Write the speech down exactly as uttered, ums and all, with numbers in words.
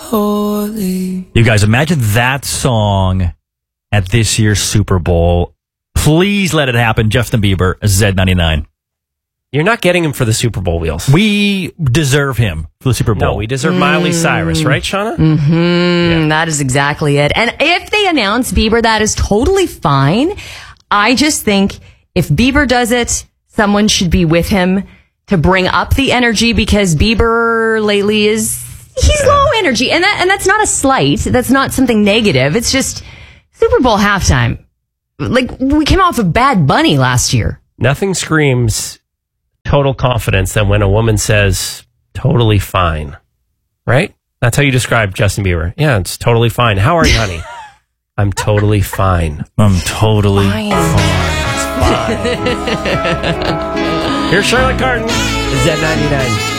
holy. You guys, imagine that song at this year's Super Bowl. Please let it happen. Justin Bieber, Z ninety-nine. You're not getting him for the Super Bowl wheels. We deserve him for the Super Bowl. No, we deserve mm. Miley Cyrus, right, Shauna? Mm-hmm. Yeah. That is exactly it. And if they announce Bieber, that is totally fine. I just think if Bieber does it, someone should be with him to bring up the energy, because Bieber lately is, he's yeah. low energy. And that, and that's not a slight. That's not something negative. It's just Super Bowl halftime. Like, we came off of Bad Bunny last year. Nothing screams total confidence than when a woman says, totally fine. Right? That's how you describe Justin Bieber. Yeah, it's totally fine. How are you, honey? I'm totally fine. I'm totally fine. fine. It's fine. Here's Charlotte Carton, Z ninety-nine.